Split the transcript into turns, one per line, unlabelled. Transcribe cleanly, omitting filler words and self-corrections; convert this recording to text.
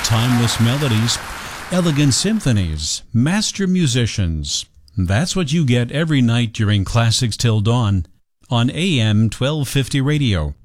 timeless melodies, elegant symphonies, master musicians. That's what you get every night during Classics Till Dawn on AM 1250 Radio.